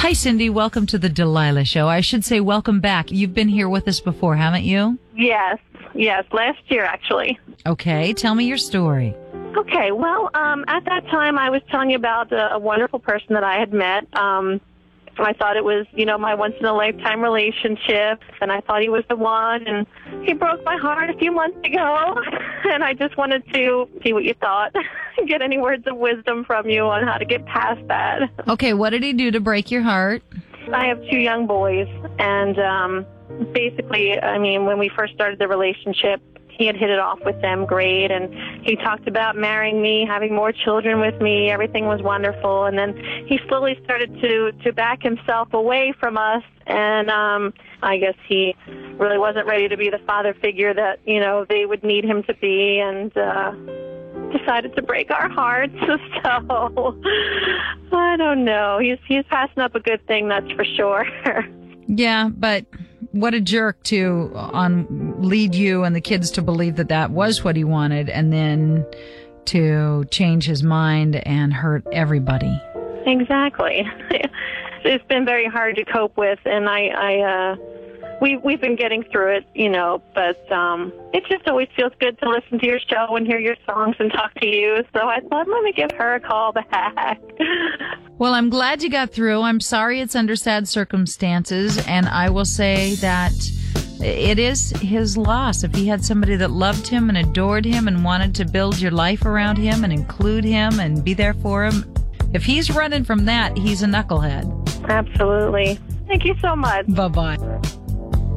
Hi, Cindy. Welcome to the Delilah Show. I should say welcome back. You've been here with us before, haven't you? Yes, last year actually. Okay, tell me your story. Okay, well, at that time I was telling you about a wonderful person that I had met. I thought it was, my once-in-a-lifetime relationship, and I thought he was the one, and he broke my heart a few months ago, and I just wanted to see what you thought, get any words of wisdom from you on how to get past that. Okay, what did he do to break your heart? I have 2 young boys, and basically, when we first started the relationship, he had hit it off with them great, and he talked about marrying me, having more children with me. Everything was wonderful, and then he slowly started to back himself away from us, and I guess he really wasn't ready to be the father figure that, they would need him to be, and decided to break our hearts. So, I don't know. He's passing up a good thing, that's for sure. Yeah, but what a jerk to lead you and the kids to believe that was what he wanted, and then to change his mind and hurt everybody. Exactly. It's been very hard to cope with, and we've been getting through it, but it just always feels good to listen to your show and hear your songs and talk to you. So I thought, let me give her a call back. Well, I'm glad you got through. I'm sorry it's under sad circumstances, and I will say that it is his loss. If he had somebody that loved him and adored him and wanted to build your life around him and include him and be there for him, if he's running from that, he's a knucklehead. Absolutely. Thank you so much. Bye-bye.